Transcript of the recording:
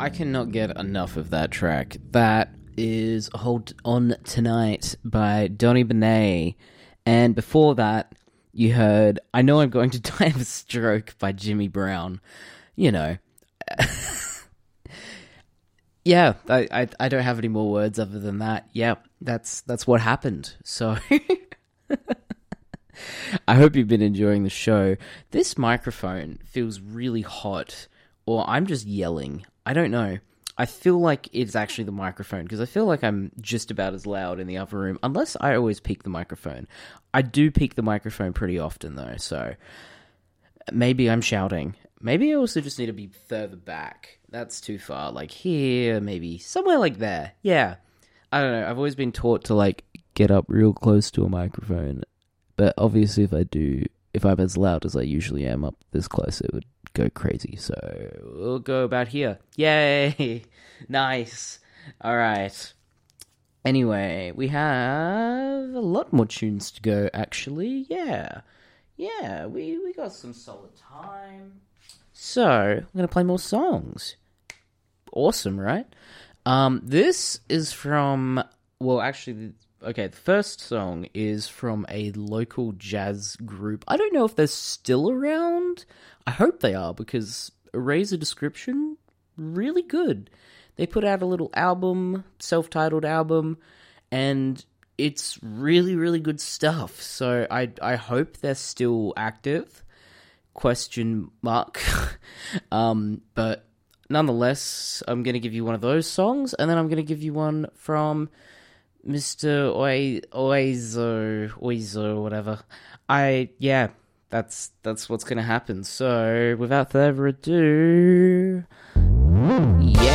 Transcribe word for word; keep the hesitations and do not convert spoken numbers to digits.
I cannot get enough of that track. That is Hold On Tonight by Donny Benet. And before that, you heard I Know I'm Going to Die of a Stroke by Jimmy Brown. You know. Yeah, I, I I don't have any more words other than that. Yeah, that's that's what happened. So I hope you've been enjoying the show. This microphone feels really hot, or I'm just yelling. I don't know. I feel like it's actually the microphone, because I feel like I'm just about as loud in the other room, unless I always peak the microphone. I do peak the microphone pretty often, though, so maybe I'm shouting. Maybe I also just need to be further back. That's too far. Like here, maybe somewhere like there. Yeah. I don't know. I've always been taught to, like, get up real close to a microphone. But obviously if I do, if I'm as loud as I usually am up this close, it would go crazy. So we'll go about here. Yay! Nice. All right. Anyway, we have a lot more tunes to go, actually. Yeah. Yeah, we, we got some solid time. So, I'm going to play more songs. Awesome, right? Um, this is from, well, actually, okay, the first song is from a local jazz group. I don't know if they're still around. I hope they are, because Razor Description, really good. They put out a little album, self-titled album, and it's really, really good stuff. So I I hope they're still active. Question mark. um, but nonetheless, I'm going to give you one of those songs, and then I'm going to give you one from Mister Oi Oizo Oizo whatever. I yeah, that's that's what's going to happen. So without further ado, yeah.